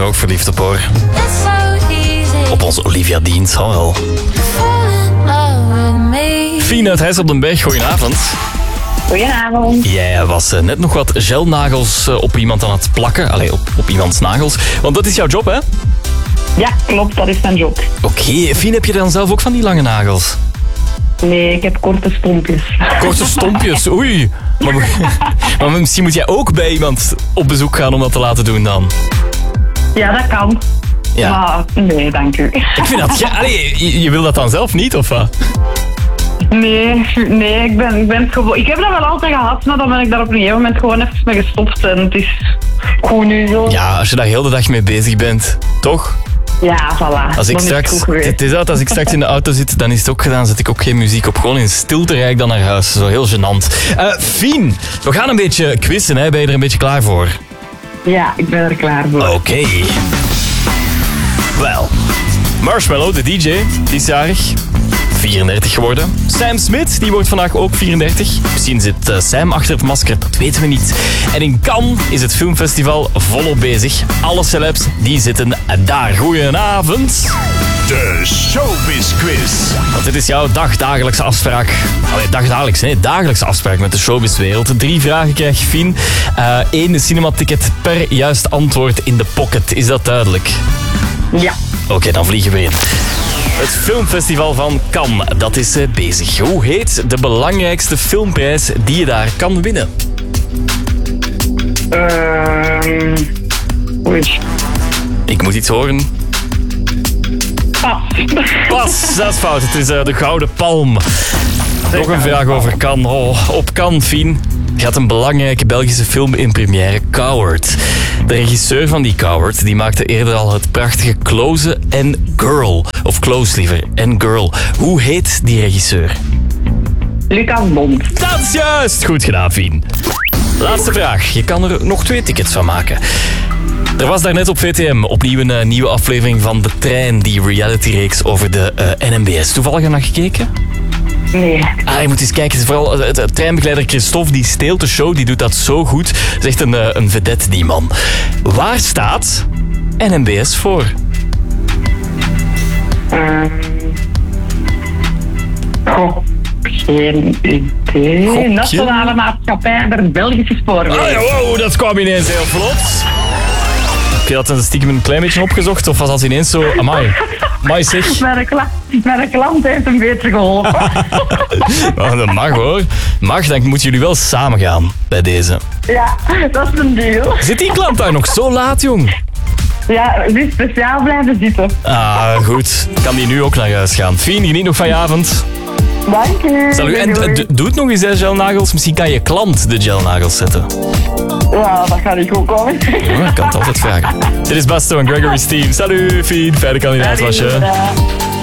ook verliefd op, hoor. Op onze Olivia Deans, hoor wel. Fien uit Heijs op den Berg, goedenavond. Goedenavond. Jij was net nog wat gelnagels op iemand aan het plakken. Allee, op iemands nagels. Want dat is jouw job, hè? Ja, klopt, dat is mijn job. Oké, Fien, heb je dan zelf ook van die lange nagels? Nee, ik heb korte stompjes. Korte stompjes, oei. Maar misschien moet jij ook bij iemand op bezoek gaan om dat te laten doen dan. Ja, dat kan. Ja. Maar nee, dank u. Ik vind dat... je wil dat dan zelf niet, of wat? Nee, ik ben gewoon... Ik heb dat wel altijd gehad, maar dan ben ik daar op een gegeven moment gewoon even mee gestopt. En het is gewoon nu zo. Ja, als je daar heel de dag mee bezig bent, toch? Ja, voilà. Als ik als ik straks in de auto zit, dan is het ook gedaan. Zet ik ook geen muziek op. Gewoon in stilte rijd ik dan naar huis. Zo heel gênant. Fien, we gaan een beetje quizzen, hè? Ben je er een beetje klaar voor? Ja, ik ben er klaar voor. Oké. Wel, Marshmello, de DJ, die is jarig. 34 geworden. Sam Smith, die wordt vandaag ook 34. Misschien zit Sam achter het masker, dat weten we niet. En in Cannes is het filmfestival volop bezig. Alle celebs, die zitten daar. Goedenavond. De Showbiz Quiz. Want dit is jouw dagdagelijkse afspraak. Dagelijkse afspraak met de showbizwereld. 3 vragen krijg je, Fien. 1 cinematicket per juist antwoord in de pocket. Is dat duidelijk? Ja. Oké, dan vliegen we in. Het filmfestival van Cannes, dat is bezig. Hoe heet de belangrijkste filmprijs die je daar kan winnen? Oei. Ik moet iets horen. Pas, dat is fout. Het is de Gouden Palm. Nog een vraag over Cannes. Oh, op Cannes, Fien, gaat een belangrijke Belgische film in première, Coward. De regisseur van die Coward, die maakte eerder al het prachtige Close and Girl. Of Close liever, and Girl. Hoe heet die regisseur? Lucas Bond. Dat is juist! Goed gedaan, Fien. Laatste vraag. Je kan er nog 2 tickets van maken. Er was daarnet op VTM opnieuw een nieuwe aflevering van De Trein, die realityreeks over de NMBS. Toevallig nog gekeken? Nee. Je moet eens kijken. Vooral het treinbegeleider Christophe, die steelt de show. Die doet dat zo goed. Dat is echt een vedette, die man. Waar staat NMBS voor? Geen idee. Gokje? Nationale Maatschappij der Belgische Spoorwegen. Wow, dat kwam ineens heel vlot. Heb je dat stiekem een klein beetje opgezocht? Of was dat ineens zo... Amai zeg. Mijn klant heeft een beetje geholpen. Oh, dat mag, hoor. Mag, dan moeten jullie wel samen gaan bij deze. Ja, dat is een deal. Zit die klant daar nog zo laat, jong? Ja, die speciaal blijven zitten. Goed. Kan die nu ook naar huis gaan. Fien, geniet nog van je avond. Dank u. Salut. En doe het nog eens, hè, gelnagels. Misschien kan je klant de gelnagels zetten. Ja, dat gaat niet goed komen. Ja, ik kan het altijd vragen. Dit is Basto en Gregory's team. Salut, Fien. Fijne kandidaat was je.